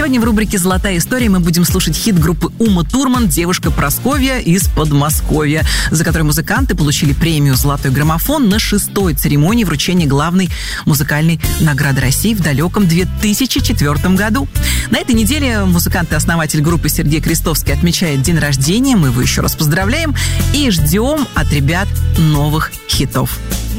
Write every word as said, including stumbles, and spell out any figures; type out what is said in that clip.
Сегодня в рубрике «Золотая история» мы будем слушать хит группы Ума Турман «Девушка Прасковья» из Подмосковья, за который музыканты получили премию «Золотой граммофон» на шестой церемонии вручения главной музыкальной награды России в далеком две тысячи четвёртом году. На этой неделе музыкант и основатель группы Сергей Крестовский отмечает день рождения. Мы его еще раз поздравляем и ждем от ребят новых хитов.